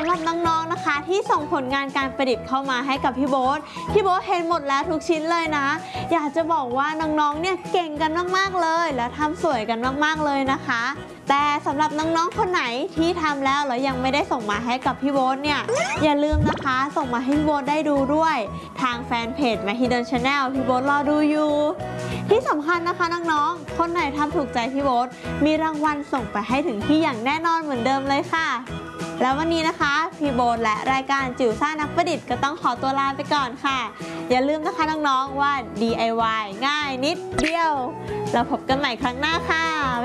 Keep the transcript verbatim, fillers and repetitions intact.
ำหรับน้องๆนะคะที่ส่งผลงานการประดิษฐ์เข้ามาให้กับพี่โบ๊ทพี่โบ๊ทเห็นหมดแล้วทุกชิ้นเลยนะอยากจะบอกว่าน้องๆเนี่ยเก่งกันมากๆเลยและทำสวยกันมากๆเลยนะคะแต่สำหรับน้องๆคนไหนที่ทำแล้วแล้วยังไม่ได้ส่งมาให้กับพี่โบ๊ทเนี่ยอย่าลืมนะคะส่งมาให้พี่โบ๊ทได้ดูด้วยทางแฟนเพจ Mahidol Channel พี่โบ๊ทรอดูอยู่ที่สำคัญนะคะน้องๆคนไหนทำถูกใจพี่โบ๊ทมีรางวัลส่งไปให้ถึงที่อย่างแน่นอนเหมือนเดิมเลยค่ะแล้ววันนี้นะคะพี่โบ๊ทและรายการจิ๋วซ่านักประดิษฐ์ก็ต้องขอตัวลาไปก่อนค่ะอย่าลืมนะคะน้องๆว่า ดี ไอ วาย ง่ายนิดเดียวเราพบกันใหม่ครั้งหน้าค่ะ